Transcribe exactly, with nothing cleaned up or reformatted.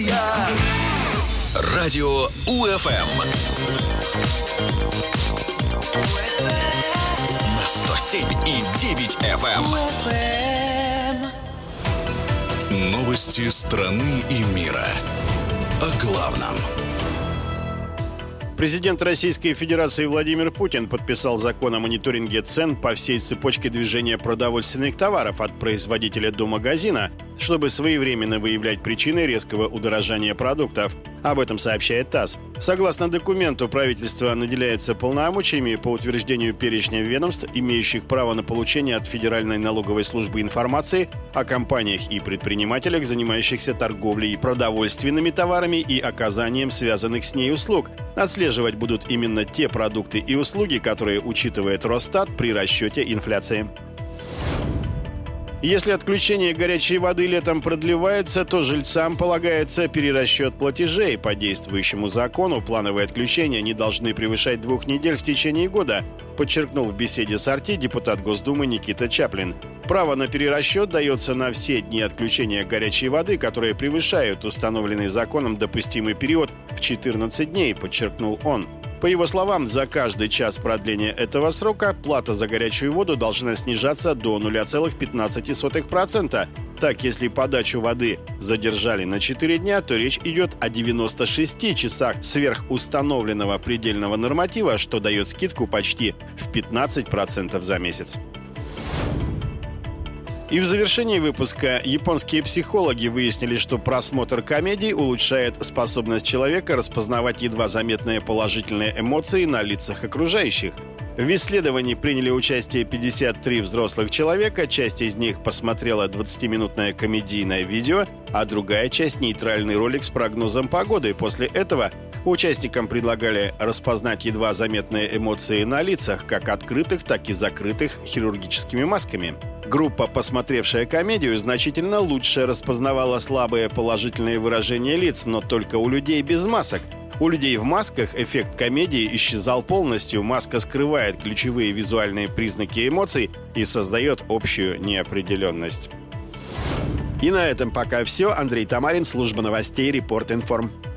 Радио УФМ на сто семь и девять эф эм. Новости страны и мира. О главном. Президент Российской Федерации Владимир Путин подписал закон о мониторинге цен по всей цепочке движения продовольственных товаров от производителя до магазина, чтобы своевременно выявлять причины резкого удорожания продуктов. Об этом сообщает ТАСС. Согласно документу, правительство наделяется полномочиями по утверждению перечня ведомств, имеющих право на получение от Федеральной налоговой службы информации о компаниях и предпринимателях, занимающихся торговлей продовольственными товарами и оказанием связанных с ней услуг. Отслеживать будут именно те продукты и услуги, которые учитывает Росстат при расчете инфляции. Если отключение горячей воды летом продлевается, то жильцам полагается перерасчет платежей. По действующему закону плановые отключения не должны превышать двух недель в течение года, подчеркнул в беседе с ар ти депутат Госдумы Никита Чаплин. Право на перерасчет дается на все дни отключения горячей воды, которые превышают установленный законом допустимый период в четырнадцать дней, подчеркнул он. По его словам, за каждый час продления этого срока плата за горячую воду должна снижаться до ноль целых пятнадцать сотых процента. Так, если подачу воды задержали на четыре дня, то речь идет о девяноста шести часах сверх установленного предельного норматива, что дает скидку почти в пятнадцать процентов за месяц. И в завершении выпуска японские психологи выяснили, что просмотр комедий улучшает способность человека распознавать едва заметные положительные эмоции на лицах окружающих. В исследовании приняли участие пятьдесят три взрослых человека, часть из них посмотрела двадцатиминутное комедийное видео, а другая часть — нейтральный ролик с прогнозом погоды. После этого участникам предлагали распознать едва заметные эмоции на лицах, как открытых, так и закрытых хирургическими масками. Группа, посмотревшая комедию, значительно лучше распознавала слабые положительные выражения лиц, но только у людей без масок. У людей в масках эффект комедии исчезал полностью. Маска скрывает ключевые визуальные признаки эмоций и создает общую неопределенность. И на этом пока все. Андрей Тамарин, служба новостей Репорт Информ.